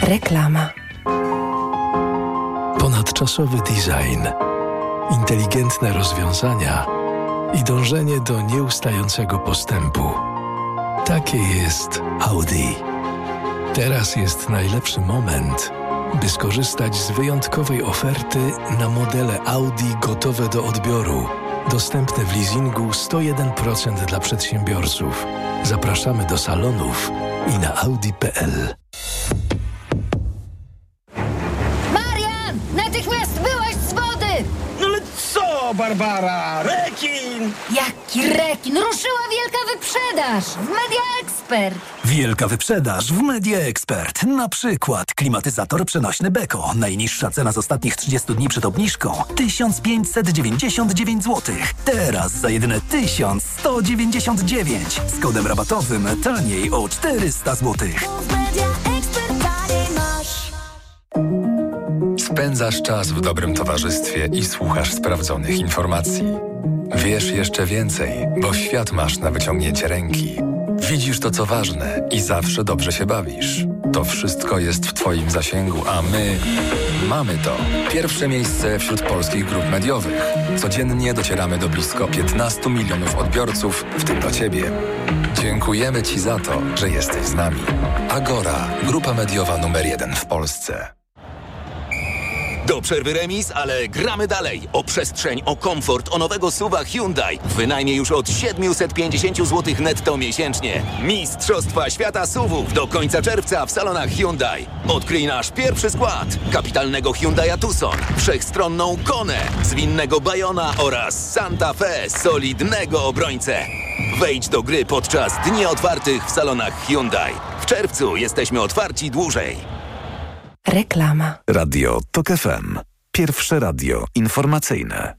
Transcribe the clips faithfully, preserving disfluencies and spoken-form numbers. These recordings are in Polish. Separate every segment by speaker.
Speaker 1: Reklama.
Speaker 2: Ponadczasowy design, inteligentne rozwiązania i dążenie do nieustającego postępu. Takie jest Audi. Teraz jest najlepszy moment, by skorzystać z wyjątkowej oferty na modele Audi gotowe do odbioru. Dostępne w leasingu sto jeden procent dla przedsiębiorców. Zapraszamy do salonów i na audi kropka p l.
Speaker 3: Marian! Natychmiast wyłaź z wody!
Speaker 4: No ale co, Barbara? Rekin!
Speaker 3: Jaki rekin? Ruszyła wielka wyprzedaż w Media Expert.
Speaker 5: Wielka wyprzedaż w Media Expert. Na przykład klimatyzator przenośny Beko. Najniższa cena z ostatnich trzydziestu dni przed obniżką tysiąc pięćset dziewięćdziesiąt dziewięć złotych. Teraz za jedyne tysiąc sto dziewięćdziesiąt dziewięć. Z kodem rabatowym taniej o czterysta złotych.
Speaker 6: Spędzasz czas w dobrym towarzystwie i słuchasz sprawdzonych informacji. Wiesz jeszcze więcej, bo świat masz na wyciągnięcie ręki. Widzisz to, co ważne i zawsze dobrze się bawisz. To wszystko jest w Twoim zasięgu, a my mamy to. Pierwsze miejsce wśród polskich grup mediowych. Codziennie docieramy do blisko piętnastu milionów odbiorców, w tym do Ciebie. Dziękujemy Ci za to, że jesteś z nami. Agora, grupa mediowa numer jeden w Polsce.
Speaker 7: Do przerwy remis, ale gramy dalej. O przestrzeń, o komfort, o nowego suwa Hyundai. Wynajmie już od siedemset pięćdziesiąt złotych netto miesięcznie. Mistrzostwa Świata suwów do końca czerwca w salonach Hyundai. Odkryj nasz pierwszy skład. Kapitalnego Hyundai'a Tucson, wszechstronną Konę, zwinnego Bayona oraz Santa Fe, solidnego obrońcę. Wejdź do gry podczas dni otwartych w salonach Hyundai. W czerwcu jesteśmy otwarci dłużej.
Speaker 1: Reklama.
Speaker 5: Radio Tok F M. Pierwsze radio informacyjne.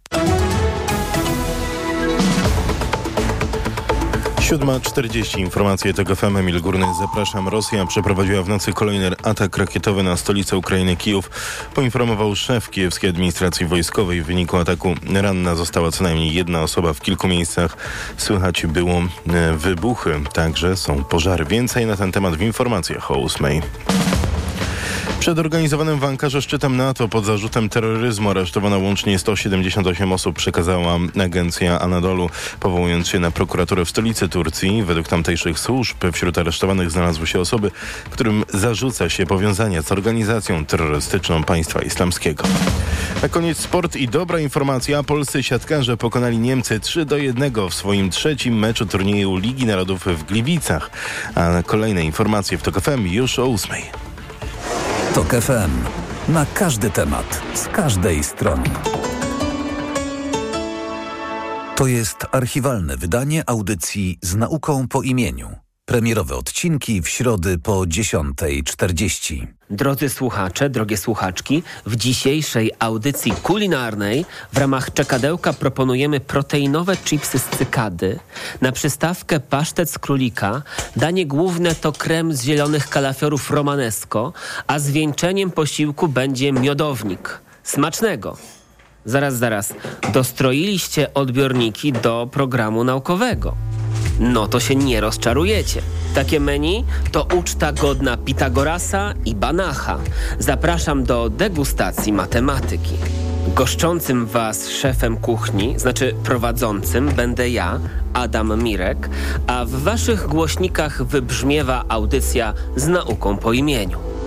Speaker 8: siódma czterdzieści. Informacje Tok F M. Emil Górny. Zapraszam. Rosja przeprowadziła w nocy kolejny atak rakietowy na stolicę Ukrainy Kijów. Poinformował szef kijewskiej administracji wojskowej. W wyniku ataku ranna została co najmniej jedna osoba. W kilku miejscach słychać było wybuchy. Także są pożary. Więcej na ten temat w informacjach o ósmej. Przed organizowanym w Ankarze szczytem NATO pod zarzutem terroryzmu aresztowano łącznie sto siedemdziesiąt osiem osób, przekazała agencja Anadolu, powołując się na prokuraturę w stolicy Turcji. Według tamtejszych służb wśród aresztowanych znalazły się osoby, którym zarzuca się powiązania z organizacją terrorystyczną Państwa Islamskiego. Na koniec sport i dobra informacja. Polscy siatkarze pokonali Niemcy trzy do jednego w swoim trzecim meczu turnieju Ligi Narodów w Gliwicach. A kolejne informacje w Tok F M już o ósmej.
Speaker 5: Tok F M. Na każdy temat, z każdej strony. To jest archiwalne wydanie audycji z nauką po imieniu. Premierowe odcinki w środy po dziesiątej czterdzieści.
Speaker 9: Drodzy słuchacze, drogie słuchaczki, w dzisiejszej audycji kulinarnej w ramach czekadełka proponujemy proteinowe chipsy z cykady, na przystawkę pasztet z królika, danie główne to krem z zielonych kalafiorów romanesco, a zwieńczeniem posiłku będzie miodownik. Smacznego! Zaraz, zaraz, dostroiliście odbiorniki do programu naukowego. No to się nie rozczarujecie. Takie menu to uczta godna Pitagorasa i Banacha. Zapraszam do degustacji matematyki. Goszczącym Was szefem kuchni, znaczy prowadzącym, będę ja, Adam Mirek, a w Waszych głośnikach wybrzmiewa audycja z nauką po imieniu.